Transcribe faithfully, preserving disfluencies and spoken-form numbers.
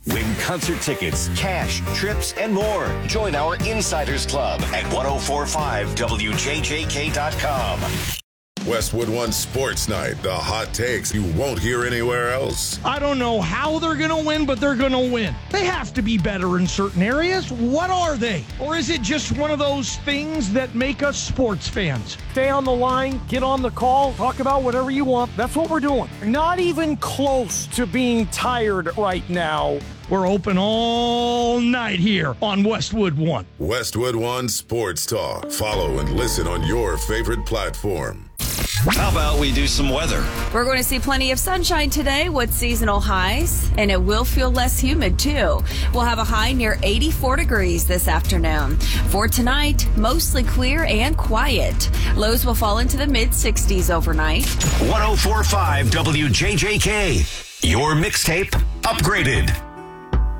Win concert tickets, cash, trips, and more. Join our Insiders Club at ten forty-five W J J K dot com. Westwood One Sports Night, the hot takes you won't hear anywhere else. I don't know how they're going to win, but they're going to win. They have to be better in certain areas. What are they? Or is it just one of those things that make us sports fans? Stay on the line, get on the call, talk about whatever you want. That's what we're doing. Not even close to being tired right now. We're open all night here on Westwood One. Westwood One Sports Talk. Follow and listen on your favorite platform. How about we do some weather? We're going to see plenty of sunshine today with seasonal highs, and it will feel less humid, too. We'll have a high near eighty-four degrees this afternoon. For tonight, mostly clear and quiet. Lows will fall into the mid-sixties overnight. ten forty-five W J J K, your mixtape upgraded.